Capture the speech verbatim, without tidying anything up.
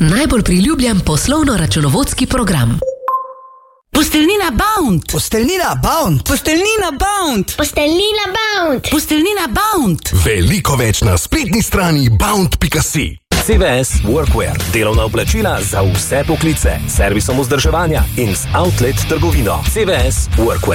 Najbolj priljubljen poslovno-računovodski program. Posteljnina Bound. Posteljnina Bound. Posteljnina Bound. Posteljnina Bound. Posteljnina Bound. Veliko več na spletni strani bound pika si. C V S Workwear. Delovna oblačila za vse poklice. Servisom vzdrževanja in z outlet trgovino. C V S Workwear.